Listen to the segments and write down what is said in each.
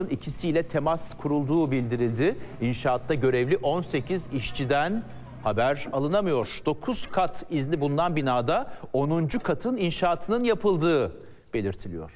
İkisiyle temas kurulduğu bildirildi. İnşaatta görevli 18 işçiden haber alınamıyor. 9 kat izni bulunan binada 10. katın inşaatının yapıldığı belirtiliyor.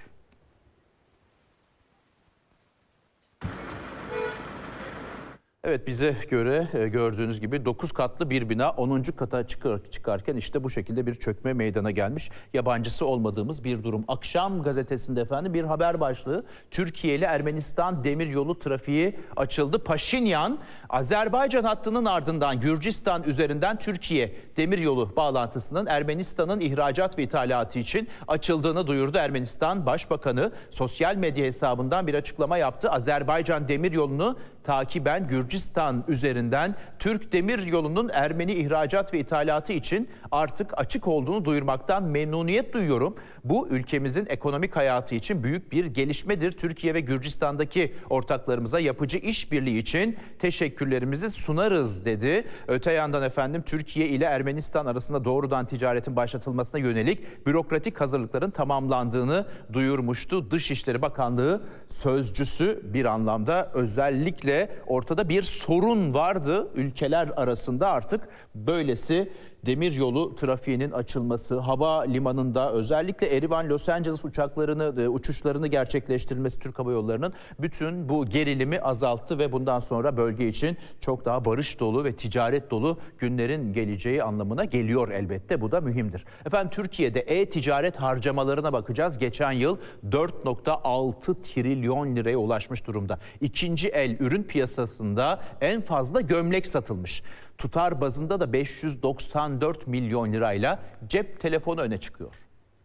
Evet, bize göre gördüğünüz gibi 9 katlı bir bina 10. kata çıkarken işte bu şekilde bir çökme meydana gelmiş. Yabancısı olmadığımız bir durum. Akşam gazetesinde efendim bir haber başlığı: Türkiye ile Ermenistan demiryolu trafiği açıldı. Paşinyan, Azerbaycan hattının ardından Gürcistan üzerinden Türkiye demiryolu bağlantısının Ermenistan'ın ihracat ve ithalatı için açıldığını duyurdu. Ermenistan Başbakanı sosyal medya hesabından bir açıklama yaptı. Azerbaycan demiryolunu takiben Gürcistan üzerinden Türk demiryolunun Ermeni ihracat ve ithalatı için artık açık olduğunu duyurmaktan memnuniyet duyuyorum. Bu ülkemizin ekonomik hayatı için büyük bir gelişmedir. Türkiye ve Gürcistan'daki ortaklarımıza yapıcı işbirliği için teşekkürlerimizi sunarız dedi. Öte yandan efendim Türkiye ile Ermenistan arasında doğrudan ticaretin başlatılmasına yönelik bürokratik hazırlıkların tamamlandığını duyurmuştu. Dışişleri Bakanlığı sözcüsü bir anlamda özellikle ortada bir sorun vardı. Ülkeler arasında artık böylesi demiryolu trafiğinin açılması, hava limanında özellikle Erivan Los Angeles uçuşlarını gerçekleştirilmesi Türk Hava Yolları'nın bütün bu gerilimi azalttı ve bundan sonra bölge için çok daha barış dolu ve ticaret dolu günlerin geleceği anlamına geliyor elbette. Bu da mühimdir. Efendim Türkiye'de e-ticaret harcamalarına bakacağız. Geçen yıl 4,6 trilyon liraya ulaşmış durumda. İkinci el ürün piyasasında en fazla gömlek satılmış. Tutar bazında da 594 milyon lirayla cep telefonu öne çıkıyor.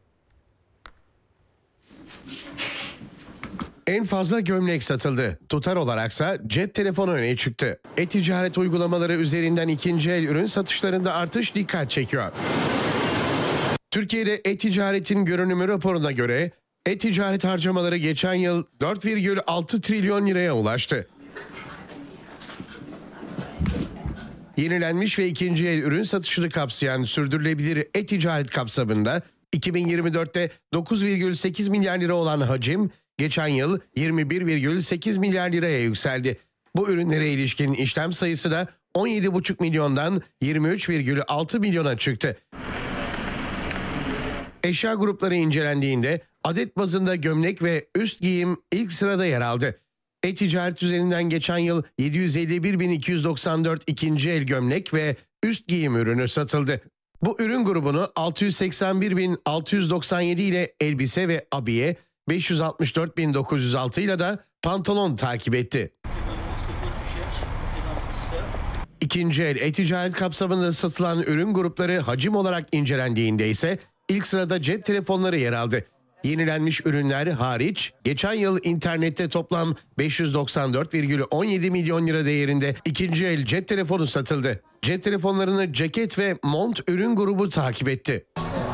En fazla gömlek satıldı. Tutar olaraksa cep telefonu öne çıktı. E-ticaret uygulamaları üzerinden ikinci el ürün satışlarında artış dikkat çekiyor. Türkiye'de e-ticaretin görünümü raporuna göre e-ticaret harcamaları geçen yıl 4,6 trilyon liraya ulaştı. Yenilenmiş ve ikinci el ürün satışını kapsayan sürdürülebilir e-ticaret kapsamında 2024'te 9,8 milyar lira olan hacim geçen yıl 21,8 milyar liraya yükseldi. Bu ürünlere ilişkin işlem sayısı da 17,5 milyondan 23,6 milyona çıktı. Eşya grupları incelendiğinde adet bazında gömlek ve üst giyim ilk sırada yer aldı. E-ticaret üzerinden geçen yıl 751.294 ikinci el gömlek ve üst giyim ürünü satıldı. Bu ürün grubunu 681.697 ile elbise ve abiye, 564.906 ile de pantolon takip etti. İkinci el e-ticaret kapsamında satılan ürün grupları hacim olarak incelendiğinde ise ilk sırada cep telefonları yer aldı. Yenilenmiş ürünler hariç geçen yıl internette toplam 594,17 milyon lira değerinde ikinci el cep telefonu satıldı. Cep telefonlarını ceket ve mont ürün grubu takip etti.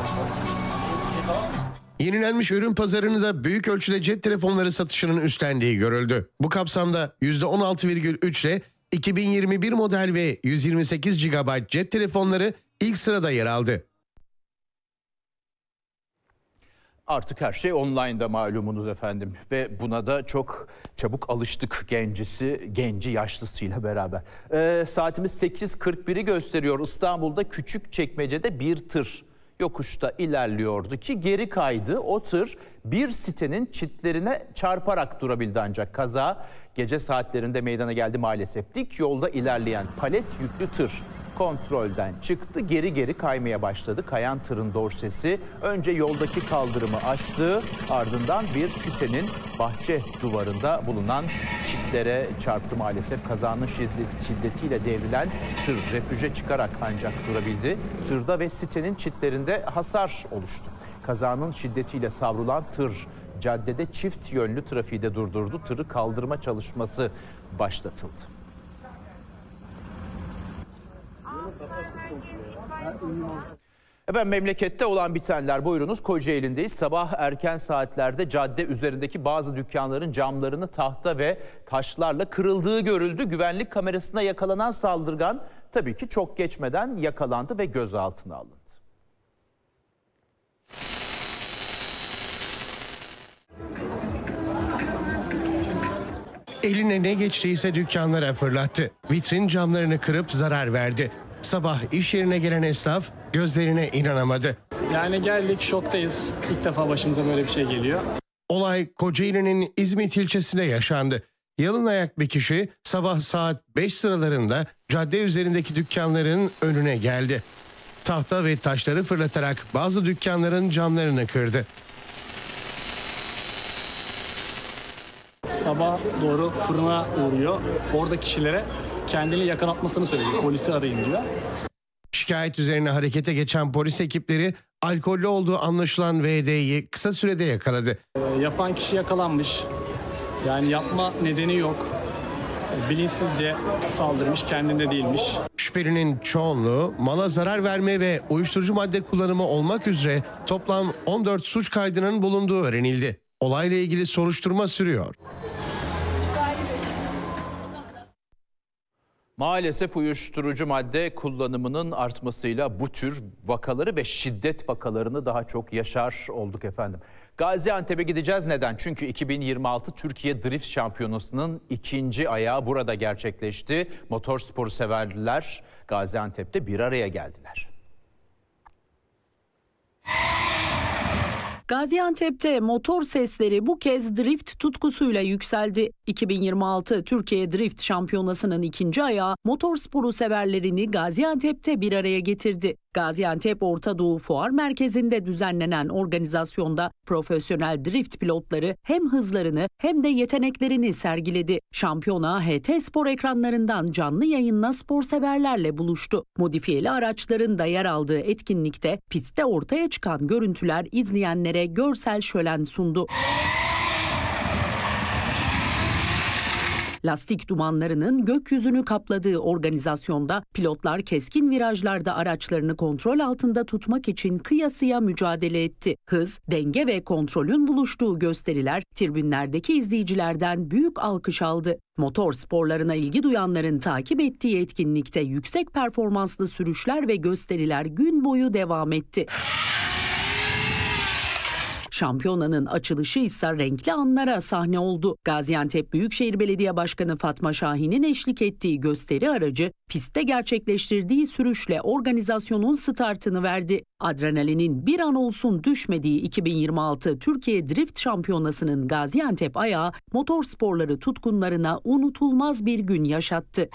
Yenilenmiş ürün pazarını da büyük ölçüde cep telefonları satışının üstlendiği görüldü. Bu kapsamda %16,3 ile 2021 model ve 128 GB cep telefonları ilk sırada yer aldı. Artık her şey online'da malumunuz efendim ve buna da çok çabuk alıştık, genci yaşlısıyla beraber. Saatimiz 8.41'i gösteriyor. İstanbul'da Küçükçekmece'de bir tır yokuşta ilerliyordu ki geri kaydı. O tır bir sitenin çitlerine çarparak durabildi ancak kaza gece saatlerinde meydana geldi maalesef. Dik yolda ilerleyen palet yüklü tır kontrolden çıktı, geri kaymaya başladı. Kayan tırın dorsesi önce yoldaki kaldırımı aştı, ardından bir sitenin bahçe duvarında bulunan çitlere çarptı maalesef. Kazanın şiddetiyle devrilen tır refüje çıkarak ancak durabildi. Tırda ve sitenin çitlerinde hasar oluştu. Kazanın şiddetiyle savrulan tır caddede çift yönlü trafiği de durdurdu. Tırı kaldırma çalışması başlatıldı. Efendim memlekette olan bitenler, buyurunuz. Kocaeli'ndeyiz. Sabah erken saatlerde cadde üzerindeki bazı dükkanların camlarını tahta ve taşlarla kırıldığı görüldü. Güvenlik kamerasına yakalanan saldırgan tabii ki çok geçmeden yakalandı ve gözaltına alındı. Eline ne geçtiyse dükkanlara fırlattı. Vitrin camlarını kırıp zarar verdi. Sabah iş yerine gelen esnaf gözlerine inanamadı. Yani geldik, şoktayız. İlk defa başımıza böyle bir şey geliyor. Olay Kocaeli'nin İzmit ilçesinde yaşandı. Yalın ayak bir kişi sabah saat 5 sıralarında cadde üzerindeki dükkanların önüne geldi. Tahta ve taşları fırlatarak bazı dükkanların camlarını kırdı. Sabah doğru fırına uğruyor. Orada kişilere kendini yakalatmasını söylüyor. Polisi arayın diyor. Şikayet üzerine harekete geçen polis ekipleri alkollü olduğu anlaşılan VD'yi kısa sürede yakaladı. Yapan kişi yakalanmış. Yani yapma nedeni yok. Bilinçsizce saldırmış, kendinde değilmiş. Şüphelinin çoğunluğu mala zarar verme ve uyuşturucu madde kullanımı olmak üzere toplam 14 suç kaydının bulunduğu öğrenildi. Olayla ilgili soruşturma sürüyor. Maalesef uyuşturucu madde kullanımının artmasıyla bu tür vakaları ve şiddet vakalarını daha çok yaşar olduk efendim. Gaziantep'e gideceğiz. Neden? Çünkü 2026 Türkiye Drift Şampiyonası'nın ikinci ayağı burada gerçekleşti. Motorsporu severler Gaziantep'te bir araya geldiler. Gaziantep'te motor sesleri bu kez drift tutkusuyla yükseldi. 2026 Türkiye Drift Şampiyonası'nın ikinci ayağı motorsporu severlerini Gaziantep'te bir araya getirdi. Gaziantep Orta Doğu Fuar Merkezi'nde düzenlenen organizasyonda profesyonel drift pilotları hem hızlarını hem de yeteneklerini sergiledi. Şampiyona HT Spor ekranlarından canlı yayınla spor severlerle buluştu. Modifiyeli araçların da yer aldığı etkinlikte pistte ortaya çıkan görüntüler izleyenlere görsel şölen sundu. Lastik dumanlarının gökyüzünü kapladığı organizasyonda pilotlar keskin virajlarda araçlarını kontrol altında tutmak için kıyasıya mücadele etti. Hız, denge ve kontrolün buluştuğu gösteriler tribünlerdeki izleyicilerden büyük alkış aldı. Motor sporlarına ilgi duyanların takip ettiği etkinlikte yüksek performanslı sürüşler ve gösteriler gün boyu devam etti. Şampiyonanın açılışı ise renkli anlara sahne oldu. Gaziantep Büyükşehir Belediye Başkanı Fatma Şahin'in eşlik ettiği gösteri aracı pistte gerçekleştirdiği sürüşle organizasyonun startını verdi. Adrenalinin bir an olsun düşmediği 2026 Türkiye Drift Şampiyonası'nın Gaziantep ayağı motorsporları tutkunlarına unutulmaz bir gün yaşattı.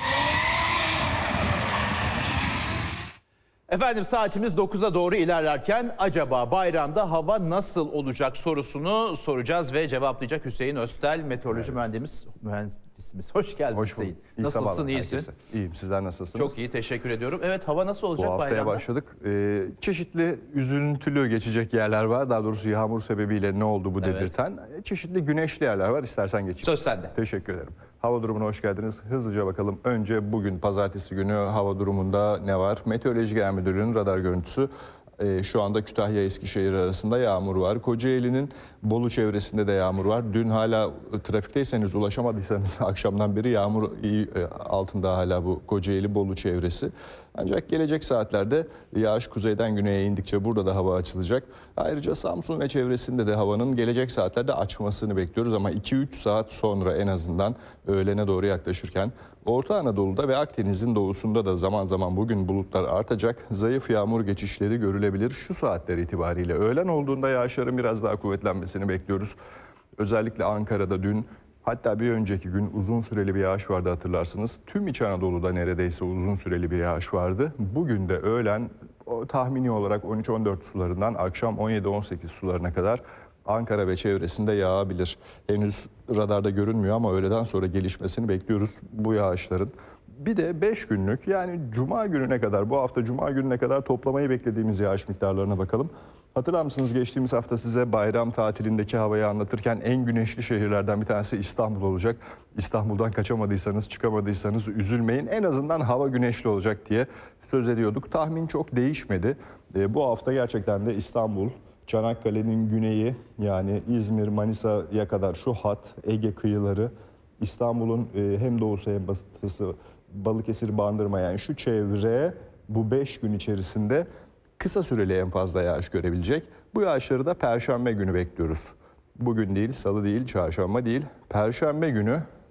Efendim saatimiz 9'a doğru ilerlerken acaba bayramda hava nasıl olacak sorusunu soracağız ve cevaplayacak Hüseyin Öztel, meteoroloji mühendisimiz. Hoş geldin Hüseyin. Nasılsın, iyisin? Herkese. İyiyim, sizler nasılsınız? Çok iyi, teşekkür ediyorum. Evet, hava nasıl olacak Bu haftaya bayramda? başladık. Çeşitli üzüntülü geçecek yerler var. Daha doğrusu yağmur sebebiyle ne oldu bu dedirten. Çeşitli güneşli yerler var. İstersen geçeyim. Söz sende. Teşekkür ederim. Hava durumuna hoş geldiniz. Hızlıca bakalım. Önce bugün pazartesi günü hava durumunda ne var? Meteoroloji Genel Müdürlüğü'nün radar görüntüsü. Şu anda Kütahya-Eskişehir arasında yağmur var. Kocaeli'nin Bolu çevresinde de yağmur var. Dün hala trafikteyseniz, ulaşamadıysanız akşamdan beri yağmur altında hala bu Kocaeli-Bolu çevresi. Ancak gelecek saatlerde yağış kuzeyden güneye indikçe burada da hava açılacak. Ayrıca Samsun ve çevresinde de havanın gelecek saatlerde açmasını bekliyoruz. Ama 2-3 saat sonra en azından öğlene doğru yaklaşırken Orta Anadolu'da ve Akdeniz'in doğusunda da zaman zaman bugün bulutlar artacak. Zayıf yağmur geçişleri görülebilir şu saatler itibariyle. Öğlen olduğunda yağışların biraz daha kuvvetlenmesini bekliyoruz. Özellikle Ankara'da dün, hatta bir önceki gün uzun süreli bir yağış vardı hatırlarsınız. Tüm İç Anadolu'da neredeyse uzun süreli bir yağış vardı. Bugün de öğlen tahmini olarak 13-14 sularından akşam 17-18 sularına kadar Ankara ve çevresinde yağabilir. Henüz radarda görünmüyor ama öğleden sonra gelişmesini bekliyoruz bu yağışların. Bir de 5 günlük, yani Cuma gününe kadar, bu hafta Cuma gününe kadar toplamayı beklediğimiz yağış miktarlarına bakalım. Hatırlar mısınız, geçtiğimiz hafta size bayram tatilindeki havayı anlatırken en güneşli şehirlerden bir tanesi İstanbul olacak. İstanbul'dan kaçamadıysanız, çıkamadıysanız üzülmeyin. En azından hava güneşli olacak diye söz ediyorduk. Tahmin çok değişmedi. Bu hafta gerçekten de İstanbul, Çanakkale'nin güneyi, yani İzmir, Manisa'ya kadar şu hat, Ege kıyıları, İstanbul'un hem doğusu hem batısı, Balıkesir, Bandırma, yani şu çevre bu 5 gün içerisinde kısa süreli en fazla yağış görebilecek. Bu yağışları da Perşembe günü bekliyoruz. Bugün değil, Salı değil, Çarşamba değil. Perşembe günü